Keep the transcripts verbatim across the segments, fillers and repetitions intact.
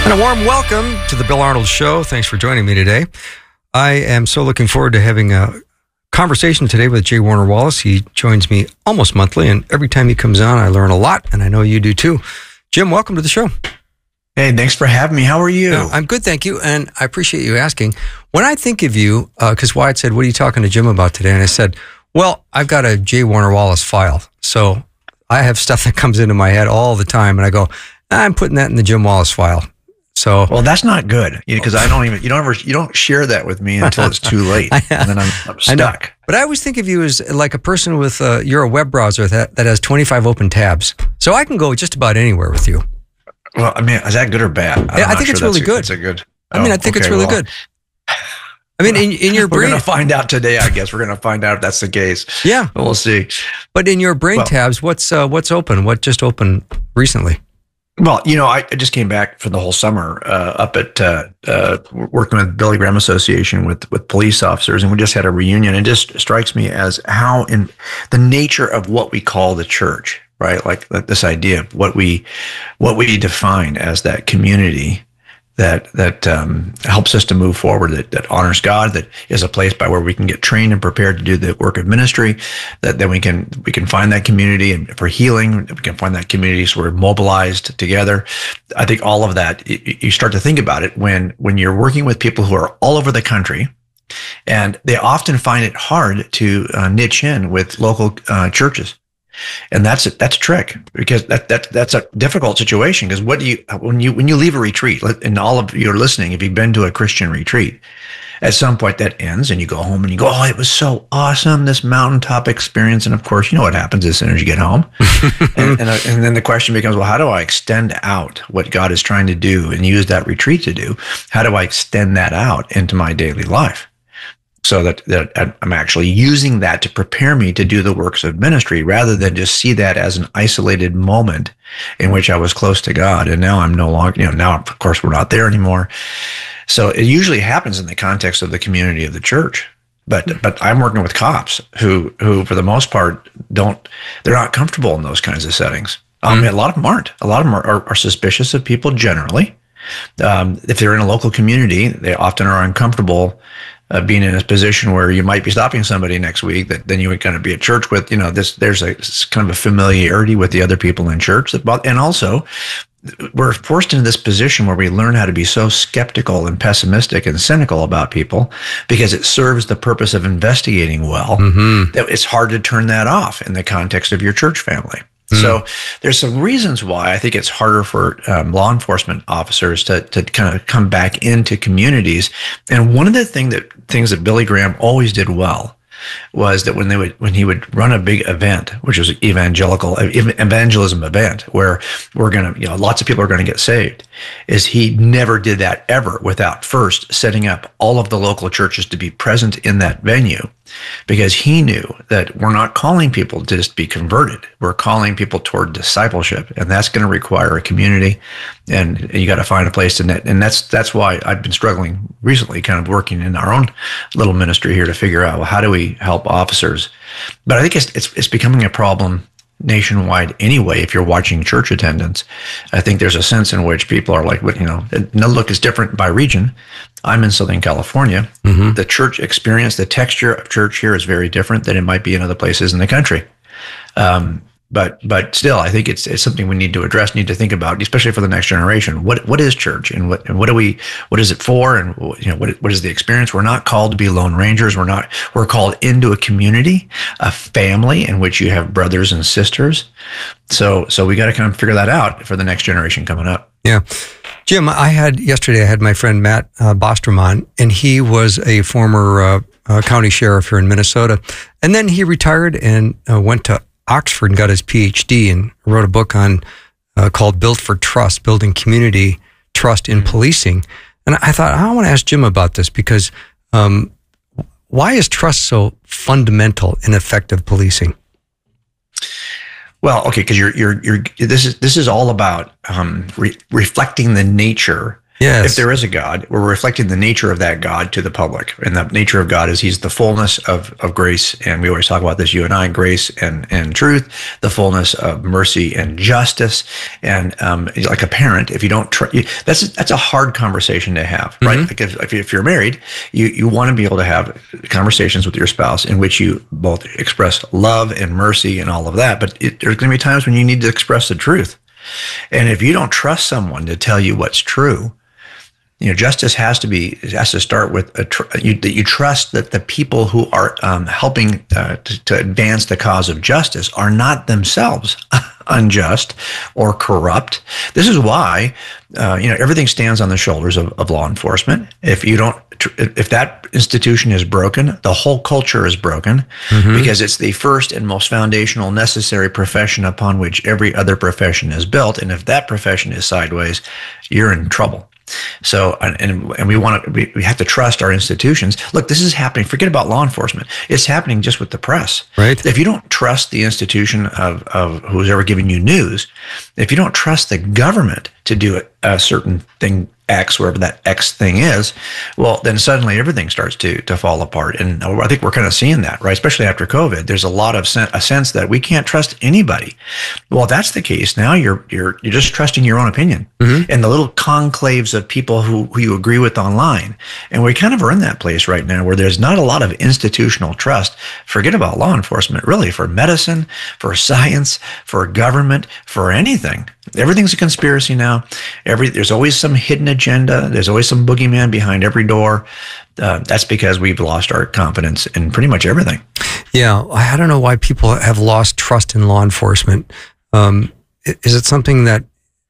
And a warm welcome to the Bill Arnold Show. Thanks for joining me today. I am so looking forward to having a conversation today with J. Warner Wallace. He joins me almost monthly, and every time he comes on, I learn a lot, and I know you do too. Jim, welcome to the show. Hey, thanks for having me. How are you? Uh, I'm good, thank you, and I appreciate you asking. When I think of you, because uh, Wyatt said, what are you talking to Jim about today? And I said, well, I've got a J. Warner Wallace file, so I have stuff that comes into my head all the time, and I go, I'm putting that in the Jim Wallace file. So, well, that's not good because I don't even you don't ever you don't share that with me until it's too late, and then I'm, I'm stuck. But I always think of you as like a person with uh, you're a web browser that, that has twenty-five open tabs, so I can go just about anywhere with you. Well, I mean, is that good or bad? Yeah, I think it's really good. It's a good. I mean, I think it's really good. I mean, in in your brain, we're going to find out today. I guess we're going to find out if that's the case. Yeah, we'll see. But in your brain tabs, what's uh, what's open? What just opened recently? Well, you know, I just came back for the whole summer uh, up at uh, uh, working with Billy Graham Association with with police officers, and we just had a reunion. It just strikes me as how in the nature of what we call the church, right? Like this idea of what we what we define as that community that that um, helps us to move forward, that, that honors God, that is a place by where we can get trained and prepared to do the work of ministry, that then we can we can find that community and for healing, we can find that community so we're mobilized together. I think all of that, you start to think about it when when you're working with people who are all over the country, and they often find it hard to uh, niche in with local uh, churches. And that's a, that's a trick because that that that's a difficult situation because what do you when you when you leave a retreat, and all of you are listening, if you've been to a Christian retreat, at some point that ends and you go home and you go, oh, it was so awesome, this mountaintop experience. And of course, you know what happens as soon as you get home. and, and, and then the question becomes, well, how do I extend out what God is trying to do and use that retreat to do? How do I extend that out into my daily life? So that, that I'm actually using that to prepare me to do the works of ministry rather than just see that as an isolated moment in which I was close to God. And now I'm no longer, you know, now of course we're not there anymore. So it usually happens in the context of the community of the church. But, but I'm working with cops who, who for the most part don't, they're not comfortable in those kinds of settings. Um, mm-hmm. A lot of them aren't. A lot of them are, are, are suspicious of people generally. Um, if they're in a local community, they often are uncomfortable Uh, being in a position where you might be stopping somebody next week that then you would kind of be at church with, you know, this, there's a kind of a familiarity with the other people in church. That, and also we're forced into this position where we learn how to be so skeptical and pessimistic and cynical about people because it serves the purpose of investigating well, mm-hmm. that it's hard to turn that off in the context of your church family. Mm-hmm. So there's some reasons why I think it's harder for um, law enforcement officers to to kind of come back into communities. And one of the thing that things that Billy Graham always did well was that when they would when he would run a big event, which was an evangelical evangelism event, where we're gonna, you know, lots of people are going to get saved, is he never did that ever without first setting up all of the local churches to be present in that venue. Because he knew that we're not calling people to just be converted. We're calling people toward discipleship, and that's going to require a community, and you got to find a place in that. And that's that's why I've been struggling recently, kind of working in our own little ministry here to figure out, well, how do we help officers? But I think it's it's, it's becoming a problem nationwide anyway. If you're watching church attendance, I think there's a sense in which people are like, you know, no, look, is different by region. I'm in Southern California. Mm-hmm. The church experience, the texture of church here is very different than it might be in other places in the country. Um, but but still, I think it's it's something we need to address, need to think about, especially for the next generation. What what is church, and what and what do we what is it for, and you know what what is the experience? We're not called to be lone rangers. We're not. We're called into a community, a family in which you have brothers and sisters. So so we got to kind of figure that out for the next generation coming up. Yeah. Jim, I had yesterday, I had my friend Matt uh, Bostrom on, and he was a former uh, uh, county sheriff here in Minnesota. And then he retired and uh, went to Oxford and got his P H D and wrote a book on uh, called Built for Trust, Building Community Trust in mm-hmm. Policing. And I thought, I want to ask Jim about this because um, why is trust so fundamental in effective policing? Well, okay, because you're you're you're this is this is all about um, re- reflecting the nature Yes. If there is a God, we're reflecting the nature of that God to the public. And the nature of God is he's the fullness of, of grace. And we always talk about this, you and I, grace and, and truth, the fullness of mercy and justice. And um, like a parent, if you don't, tr- you, that's, that's a hard conversation to have, right? Mm-hmm. Like if, if you're married, you, you want to be able to have conversations with your spouse in which you both express love and mercy and all of that. But it, there's going to be times when you need to express the truth. And if you don't trust someone to tell you what's true, you know, justice has to be has to start with a tr- you, that you trust that the people who are um, helping uh, to, to advance the cause of justice are not themselves unjust or corrupt. This is why uh, you know everything stands on the shoulders of, of law enforcement. If you don't, if that institution is broken, the whole culture is broken, mm-hmm. because it's the first and most foundational, necessary profession upon which every other profession is built. And if that profession is sideways, you're in trouble. So, and, and we want to, we, we have to trust our institutions. Look, this is happening. Forget about law enforcement. It's happening just with the press. Right. If you don't trust the institution of, of who's ever giving you news, if you don't trust the government to do a, a certain thing, X, wherever that X thing is, well, then suddenly everything starts to to fall apart. And I think we're kind of seeing that, right? Especially after COVID, there's a lot of sen- a sense that we can't trust anybody. Well, if that's the case, now you're you're you're just trusting your own opinion, mm-hmm. and the little conclaves of people who, who you agree with online. And we kind of are in that place right now where there's not a lot of institutional trust. Forget about law enforcement, really, for medicine, for science, for government, for anything. Everything's a conspiracy now. Every there's always some hidden agenda. There's always some boogeyman behind every door. Uh, that's because we've lost our confidence in pretty much everything. Yeah, I don't know why people have lost trust in law enforcement. Um, is it something that?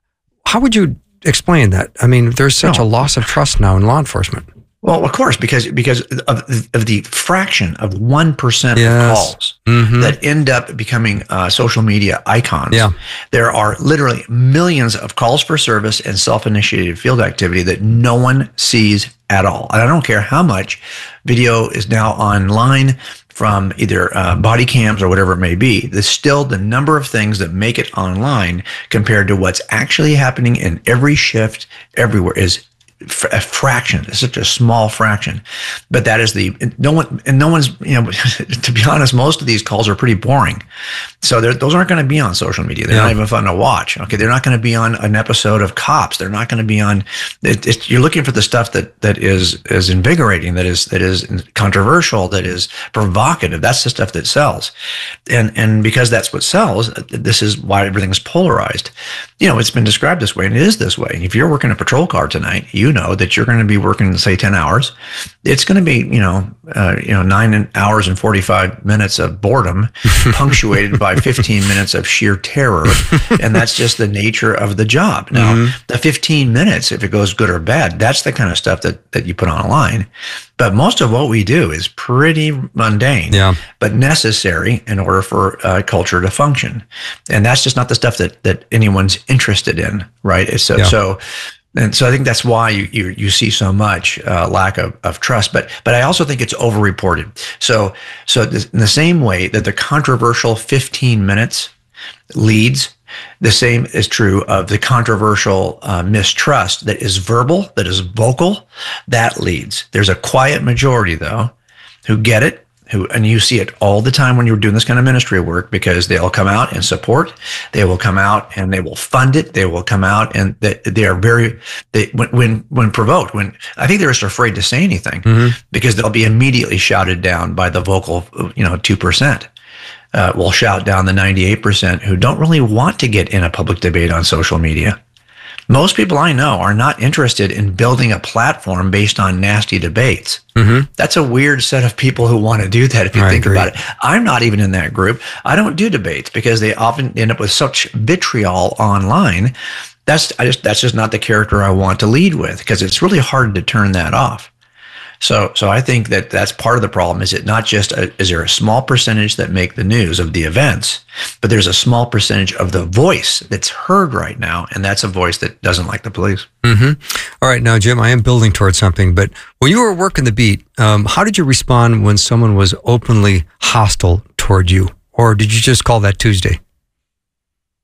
How would you explain that? I mean, there's such no. a loss of trust now in law enforcement. Well, of course, because because of, of the fraction of one percent yes. of calls mm-hmm. that end up becoming uh, social media icons. Yeah. There are literally millions of calls for service and self-initiated field activity that no one sees at all. And I don't care how much video is now online from either uh, body cams or whatever it may be. There's still the number of things that make it online compared to what's actually happening in every shift everywhere is a fraction. It's such a small fraction, but that is the no one and no one's, you know, to be honest, most of these calls are pretty boring. So those aren't going to be on social media. They're yeah. not even fun to watch. Okay. They're not going to be on an episode of Cops. They're not going to be on, it, it, you're looking for the stuff that, that is, is invigorating, that is, that is controversial, that is provocative. That's the stuff that sells. And, and because that's what sells, this is why everything's polarized. You know, it's been described this way, and it is this way. If you're working a patrol car tonight, you know that you're going to be working, say, ten hours. It's going to be, you know, uh, you know, nine hours and forty-five minutes of boredom, punctuated by fifteen minutes of sheer terror, and that's just the nature of the job. Now, mm-hmm. the fifteen minutes, if it goes good or bad, that's the kind of stuff that that you put online. But most of what we do is pretty mundane, yeah. but necessary in order for uh, culture to function. And that's just not the stuff that that anyone's interested in, right? So, yeah. so, and so I think that's why you you, you see so much uh, lack of, of trust. But but I also think it's overreported. So so th- in the same way that the controversial fifteen minutes leads, the same is true of the controversial uh, mistrust that is verbal, that is vocal, that leads. There's a quiet majority, though, who get it, who, and you see it all the time when you're doing this kind of ministry work, because they'll come out and support, they will come out and they will fund it, they will come out and they, they are very, they, when, when when provoked, when I think they're just afraid to say anything, mm-hmm. because they'll be immediately shouted down by the vocal, you know, two percent. Uh, will shout down the ninety-eight percent who don't really want to get in a public debate on social media. Most people I know are not interested in building a platform based on nasty debates. Mm-hmm. That's a weird set of people who want to do that, if you I think agree. about it. I'm not even in that group. I don't do debates because they often end up with such vitriol online. That's I just that's just not the character I want to lead with, because it's really hard to turn that off. So, so I think that that's part of the problem. Is it not just a, is there a small percentage that make the news of the events, but there's a small percentage of the voice that's heard right now, and that's a voice that doesn't like the police. Mm-hmm. All right, now, Jim, I am building towards something, but when you were working the beat, um, how did you respond when someone was openly hostile toward you, or did you just call that Tuesday?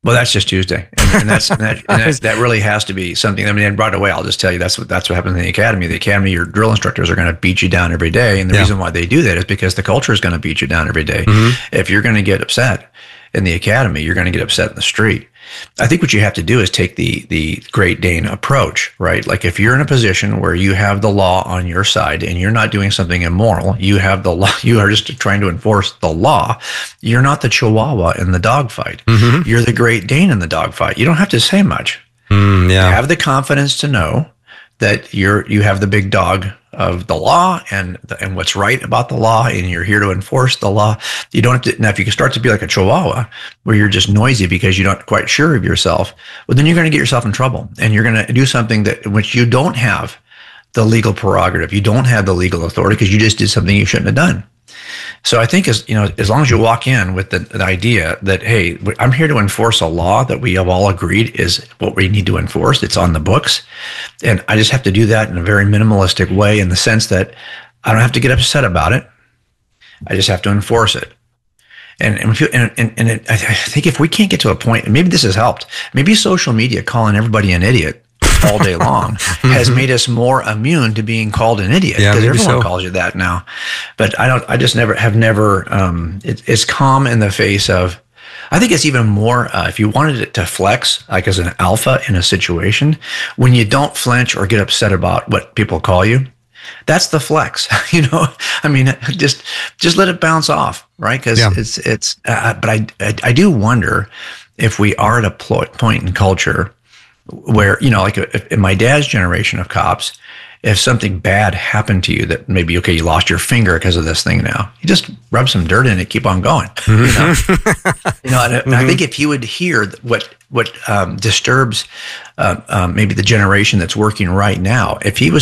Well, that's just Tuesday, and, and that's and that, and that, that really has to be something. I mean, and right away, I'll just tell you that's what that's what happens in the academy. The academy, your drill instructors are going to beat you down every day, and the yeah. reason why they do that is because the culture is going to beat you down every day. Mm-hmm. If you're going to get upset in the academy, you're going to get upset in the street. I think what you have to do is take the the Great Dane approach, right? Like if you're in a position where you have the law on your side and you're not doing something immoral, you have the law, you are just trying to enforce the law. You're not the Chihuahua in the dogfight. Mm-hmm. You're the Great Dane in the dogfight. You don't have to say much. Mm, yeah. You have the confidence to know that you're you have the big dog of the law and the, and what's right about the law, and you're here to enforce the law. You don't have to. Now, if you can start to be like a Chihuahua, where you're just noisy because you're not quite sure of yourself, well, then you're going to get yourself in trouble, and you're going to do something that in which you don't have the legal prerogative. You don't have the legal authority because you just did something you shouldn't have done. So I think as you know, as long as you walk in with the, the idea that, hey, I'm here to enforce a law that we have all agreed is what we need to enforce. It's on the books. And I just have to do that in a very minimalistic way, in the sense that I don't have to get upset about it. I just have to enforce it. And and, and, and it, I think if we can't get to a point, and maybe this has helped, maybe social media calling everybody an idiot all day long has made us more immune to being called an idiot, because yeah, everyone so. calls you that now. But I don't, I just never have never, um, it, it's calm in the face of, I think it's even more, uh, if you wanted it to flex, like as an alpha in a situation, when you don't flinch or get upset about what people call you, that's the flex, you know. I mean, just just let it bounce off, right? Because yeah. it's it's. Uh, but I, I I do wonder if we are at a pl- point in culture where, you know, like if, in my dad's generation of cops, if something bad happened to you, that maybe, okay, you lost your finger because of this thing now, you just rub some dirt in it, keep on going. You know, you know and, and I think if you would hear what what um, disturbs uh, um, maybe the generation that's working right now, if he was